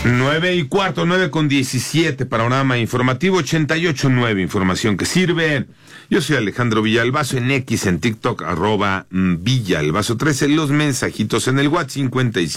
9:15, 9:17, panorama informativo, 88.9, información que sirve. Yo soy Alejandro Villalbazo, en X, en TikTok, @Villalbazo13, los mensajitos en el WhatsApp,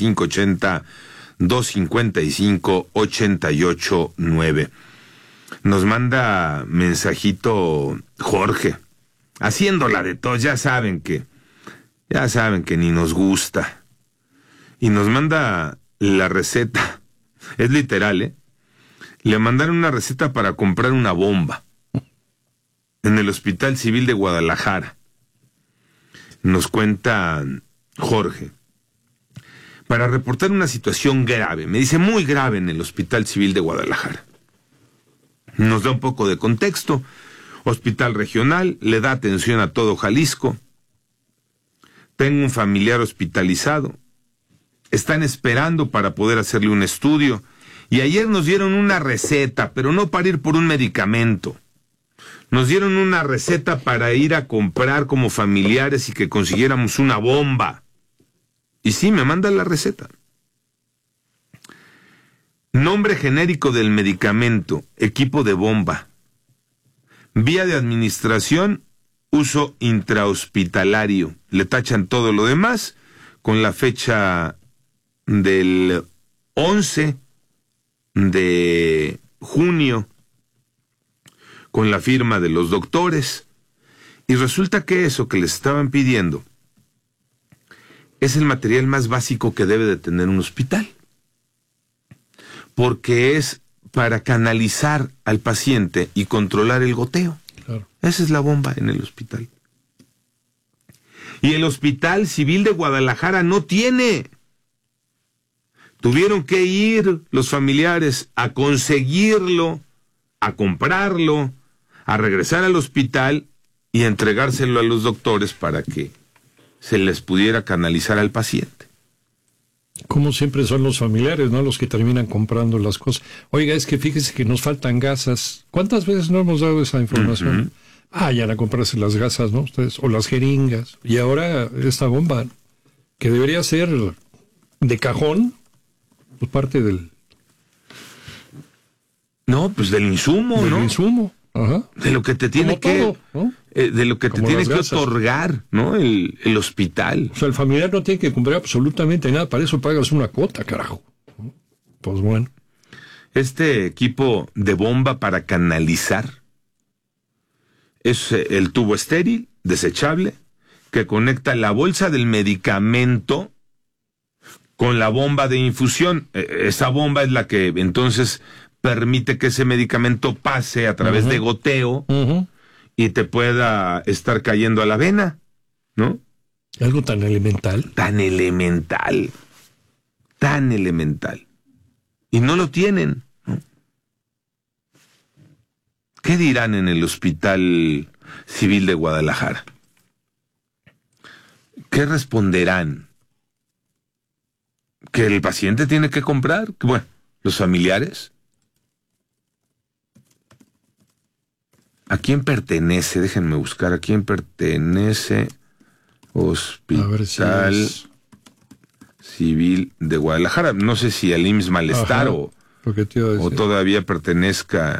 5580-255-889. Nos manda mensajito Jorge, haciéndola de todos, ya saben que ni nos gusta. Y nos manda la receta. Es literal, ¿eh? Le mandaron una receta para comprar una bomba en el Hospital Civil de Guadalajara. Nos cuenta Jorge. Para reportar una situación grave, me dice muy grave en el Hospital Civil de Guadalajara. Nos da un poco de contexto. Hospital regional, le da atención a todo Jalisco. Tengo un familiar hospitalizado. Están esperando para poder hacerle un estudio. Y ayer nos dieron una receta, pero no para ir por un medicamento. Nos dieron una receta para ir a comprar como familiares y que consiguiéramos una bomba. Y sí, me mandan la receta. Nombre genérico del medicamento, equipo de bomba. Vía de administración, uso intrahospitalario. Le tachan todo lo demás con la fecha del 11 de junio, con la firma de los doctores. Y resulta que eso que les estaban pidiendo es el material más básico que debe de tener un hospital, porque es para canalizar al paciente y controlar el goteo. Claro. Esa es la bomba en el hospital. Y el Hospital Civil de Guadalajara no tiene. Tuvieron que ir los familiares a conseguirlo, a comprarlo, a regresar al hospital y a entregárselo a los doctores para que se les pudiera canalizar al paciente. Como siempre son los familiares, ¿no? Los que terminan comprando las cosas. Oiga, es que fíjese que nos faltan gasas. ¿Cuántas veces no hemos dado esa información? Ya la comprarse las gasas, ¿no? Ustedes, o las jeringas. Y ahora esta bomba, que debería ser de cajón, pues parte del... No, pues del insumo, ¿no? Del insumo, ajá. De lo que te tiene que... Todo, ¿no? De lo que te tiene que otorgar, ¿no? El hospital. O sea, el familiar no tiene que comprar absolutamente nada, para eso pagas una cuota, carajo. Pues bueno. Este equipo de bomba para canalizar es el tubo estéril, desechable, que conecta la bolsa del medicamento con la bomba de infusión. Esa bomba es la que entonces permite que ese medicamento pase a través de goteo y te pueda estar cayendo a la vena, ¿no? Algo tan elemental. Tan elemental. Tan elemental. Y no lo tienen, ¿no? ¿Qué dirán en el Hospital Civil de Guadalajara? ¿Qué responderán? ¿Que el paciente tiene que comprar? Bueno, los familiares. ¿A quién pertenece? Déjenme buscar. ¿A quién pertenece Hospital Civil de Guadalajara? No sé si al IMSS Malestar o todavía pertenezca.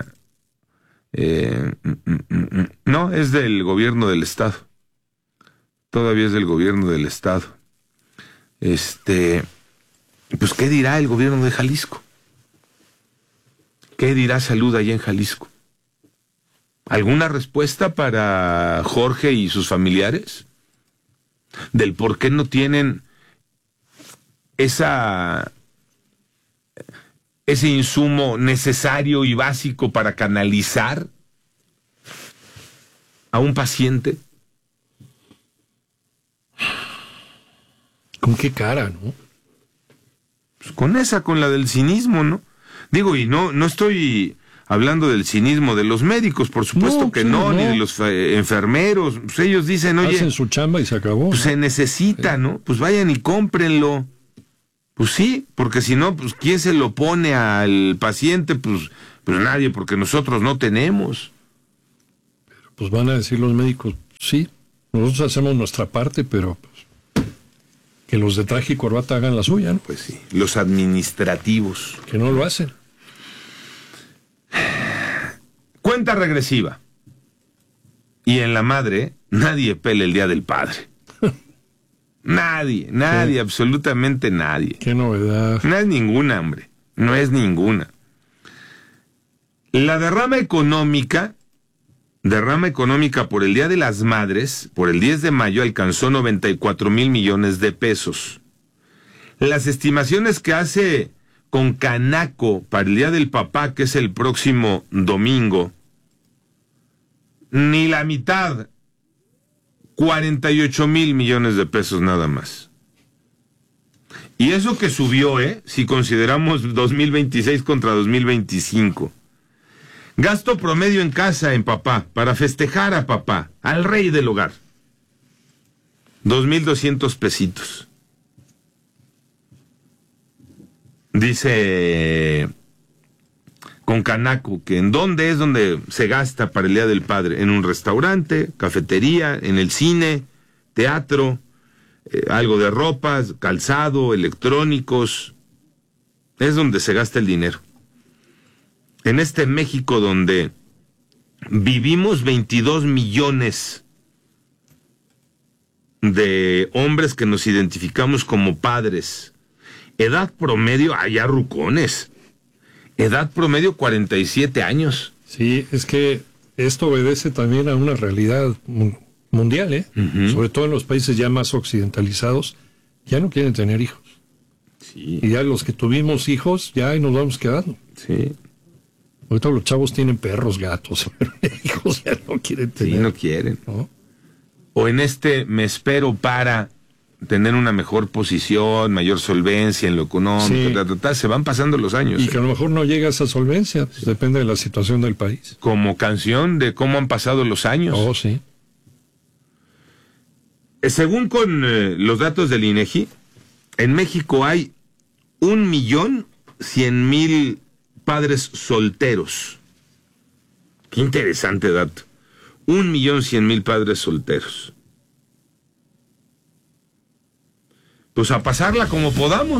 No, es del gobierno del estado. Todavía es del gobierno del estado. Pues, ¿qué dirá el gobierno de Jalisco? ¿Qué dirá Salud allá en Jalisco? ¿Alguna respuesta para Jorge y sus familiares? ¿Del por qué no tienen ese insumo necesario y básico para canalizar a un paciente? ¿Con qué cara, no? Pues con la del cinismo, ¿no? Digo, y no estoy hablando del cinismo de los médicos, por supuesto que no, ni de los enfermeros. Pues ellos dicen, oye, hacen su chamba y se acabó. Pues se necesita, ¿no? Pues vayan y cómprenlo. Pues sí, porque si no, pues ¿quién se lo pone al paciente? Pues nadie, porque nosotros no tenemos. Pues van a decir los médicos, sí, nosotros hacemos nuestra parte, pero pues, Que los de traje y corbata hagan la suya, ¿no? Pues sí, los administrativos. Que no lo hacen. Cuenta regresiva. Y en la madre, nadie pela el Día del Padre. Nadie, Sí. absolutamente nadie. Qué novedad. No es ninguna, hombre. No es ninguna. La derrama económica por el Día de las Madres, por el 10 de mayo, alcanzó 94,000 millones de pesos. Las estimaciones que hace con Canaco para el Día del Papá, que es el próximo domingo, ni la mitad, 48,000 millones de pesos nada más. Y eso que subió, si consideramos 2026 contra 2025. Gasto promedio en casa en papá, para festejar a papá, al rey del hogar. 2,200 pesitos. Dice con Canaco que en dónde es donde se gasta para el Día del Padre. En un restaurante, cafetería, en el cine, teatro, algo de ropas, calzado, electrónicos. Es donde se gasta el dinero. En este México donde vivimos 22 millones de hombres que nos identificamos como padres. Edad promedio, allá rucones. Edad promedio 47 años. Sí, es que esto obedece también a una realidad mundial, ¿eh? Uh-huh. Sobre todo en los países ya más occidentalizados, ya no quieren tener hijos. Sí. Y ya los que tuvimos hijos, ya ahí nos vamos quedando. Sí. Ahorita los chavos tienen perros, gatos, pero hijos ya no quieren tener. Sí, no quieren. ¿No? O en me espero para tener una mejor posición, mayor solvencia en lo económico, Sí. Se van pasando los años. Y que a lo mejor no llega a esa solvencia, pues depende de la situación del país. Como canción de cómo han pasado los años. Oh, sí. Según con los datos del INEGI, en México hay 1,100,000 padres solteros. Qué interesante dato. 1,100,000 padres solteros. Pues a pasarla como podamos.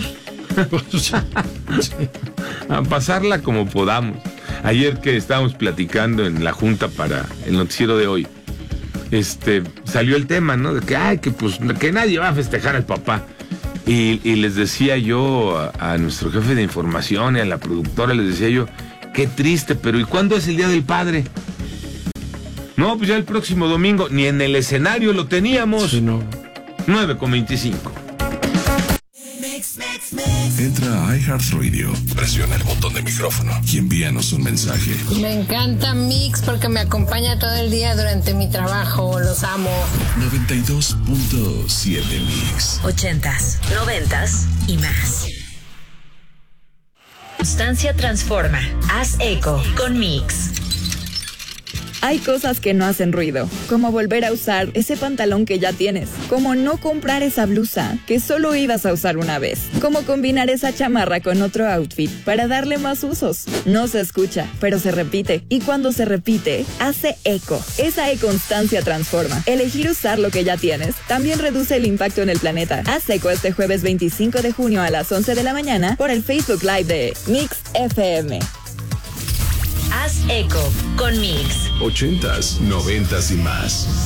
A pasarla como podamos. Ayer que estábamos platicando en la junta para el noticiero de hoy, salió el tema, ¿no? De que nadie va a festejar al papá. Y les decía yo a nuestro jefe de información y a la productora, les decía yo, qué triste, pero ¿y cuándo es el Día del Padre? No, pues ya el próximo domingo, ni en el escenario lo teníamos. Sí, no. 9:25. Entra a iHeartRadio, presiona el botón de micrófono y envíanos un mensaje. Me encanta Mix porque me acompaña todo el día durante mi trabajo. Los amo. 92.7 Mix. 80s, 90s y más. Constancia transforma. Haz eco con Mix. Hay cosas que no hacen ruido, como volver a usar ese pantalón que ya tienes, como no comprar esa blusa que solo ibas a usar una vez, como combinar esa chamarra con otro outfit para darle más usos. No se escucha, pero se repite, y cuando se repite, hace eco. Esa e-constancia transforma. Elegir usar lo que ya tienes también reduce el impacto en el planeta. Haz eco este jueves 25 de junio a las 11 de la mañana por el Facebook Live de Mix FM. Haz eco con Mix. 80s, 90s y más.